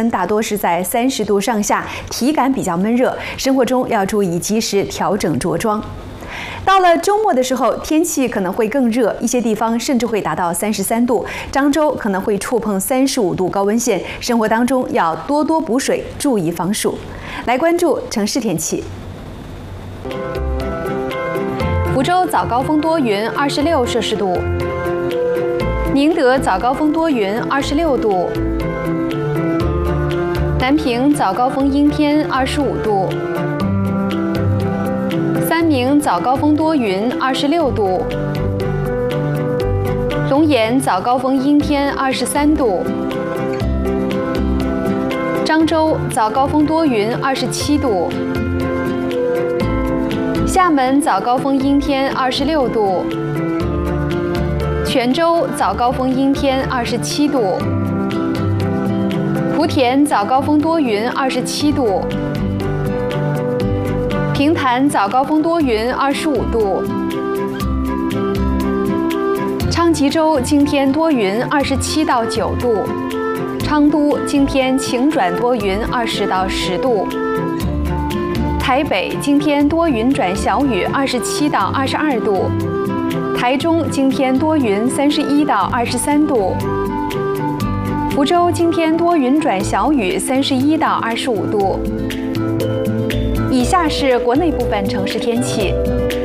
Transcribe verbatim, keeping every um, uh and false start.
温大多是在三十度上下，体感比较闷热，生活中要注意及时调整着装。到了周末的时候，天气可能会更热，一些地方甚至会达到三十三度，漳州可能会触碰三十五度高温线，生活当中要多多补水，注意防暑。来关注城市天气。福州早高峰多云，二十六摄氏度；宁德早高峰多云，二十六度；南平早高峰阴天，二十五度；三明早高峰多云，二十六度；龙岩早高峰阴天，二十三度；漳州早高峰多云，二十七度；厦门早高峰阴天，二十六度；泉州早高峰阴天，二十七度；莆田早高峰多云，二十七度；平潭早高峰多云，二十五度；昌吉州今天多云，二十七到九度；昌都今天晴转多云，二十到十度；台北今天多云转小雨，二十七到二十二度；台中今天多云，三十一到二十三度；福州今天多云转小雨，三十一到二十五度。以下是国内部分城市天气。